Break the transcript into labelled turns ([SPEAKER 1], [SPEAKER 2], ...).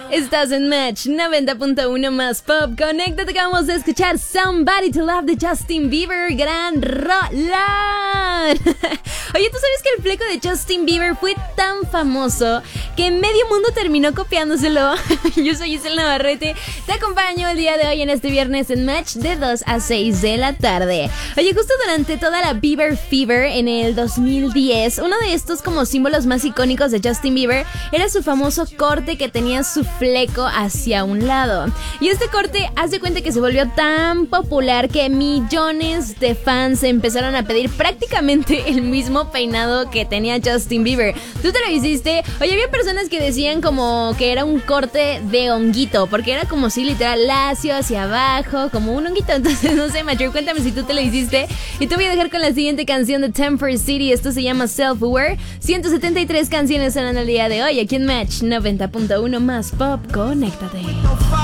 [SPEAKER 1] Estás en Match 90.1 más pop. Conéctate que vamos a escuchar Somebody to Love de Justin Bieber. Gran rolón. Oye, ¿tú sabes que el fleco de Justin Bieber fue tan famoso que medio mundo terminó copiándoselo? Yo soy Giselle Navarrete. Te acompaño el día de hoy en este viernes en Match de 2 a 6 de la tarde. Oye, justo durante toda la Bieber Fever en el 2010, uno de estos como símbolos más icónicos de Justin Bieber era su famoso corte que tenía su fleco hacia un lado. Y este corte, haz de cuenta que se volvió tan popular que millones de fans empezaron a pedir prácticamente el mismo peinado que tenía Justin Bieber. ¿Tú te lo hiciste? Oye, había personas que decían como que era un corte de honguito, porque era como si literal lacio hacia abajo, como un honguito. Entonces, no sé, Macho, cuéntame si tú te lo hiciste. Y te voy a dejar con la siguiente canción de Temper City. Esto se llama Self-Aware. 173 canciones son el día de hoy aquí en Match 90.1 más pop. Conéctate.